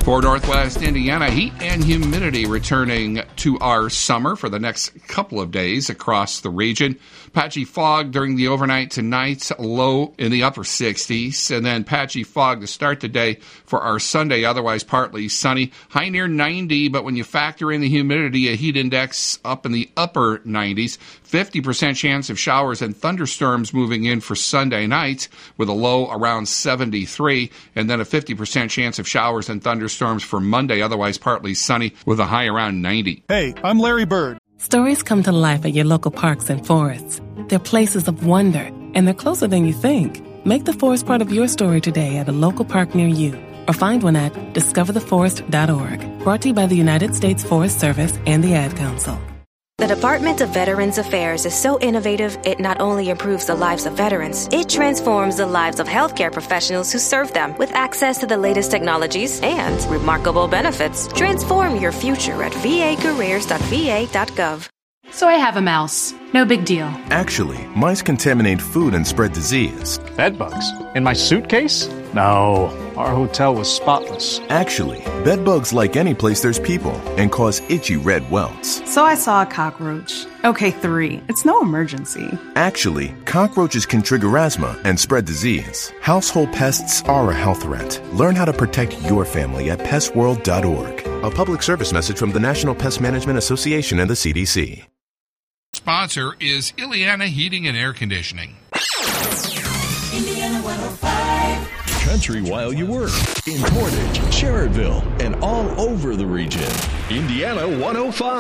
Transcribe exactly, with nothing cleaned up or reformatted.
For Northwest Indiana, heat and humidity returning to our summer for the next couple of days across the region. Patchy fog during the overnight tonight, low in the upper sixties, and then patchy fog to start the day for our Sunday, otherwise partly sunny. High near ninety, but when you factor in the humidity, a heat index up in the upper nineties. fifty percent chance of showers and thunderstorms moving in for Sunday night with a low around seventy-three, and then a fifty percent chance of showers and thunderstorms for Monday, otherwise partly sunny with a high around ninety. Hey, I'm Larry Bird. Stories come to life at your local parks and forests. They're places of wonder, and they're closer than you think. Make the forest part of your story today at a local park near you, or find one at discover the forest dot org. Brought to you by the United States Forest Service and the Ad Council. The Department of Veterans Affairs is so innovative, it not only improves the lives of veterans, it transforms the lives of healthcare professionals who serve them with access to the latest technologies and remarkable benefits. Transform your future at v a careers dot v a dot gov. So I have a mouse. No big deal. Actually, mice contaminate food and spread disease. Bed bugs? In my suitcase? No, our hotel was spotless. Actually, bed bugs like any place there's people and cause itchy red welts. So I saw a cockroach. Okay, three. It's no emergency. Actually, cockroaches can trigger asthma and spread disease. Household pests are a health threat. Learn how to protect your family at pest world dot org. A public service message from the National Pest Management Association and the C D C. Sponsor is Ileana Heating and Air Conditioning. Indiana one oh five. Country while you work in Portage, Sherrodville, and all over the region. Indiana one oh five.